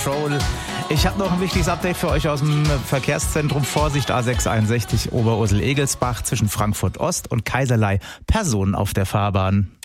Control. Ich habe noch ein wichtiges Update für euch aus dem Verkehrszentrum. Vorsicht, A661 Oberursel-Egelsbach zwischen Frankfurt Ost und Kaiserlei. Personen auf der Fahrbahn.